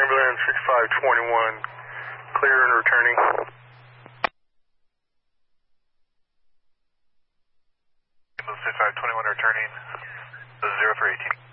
Ambulance 6521, clear and returning. Ambulance 6521 returning, 0318.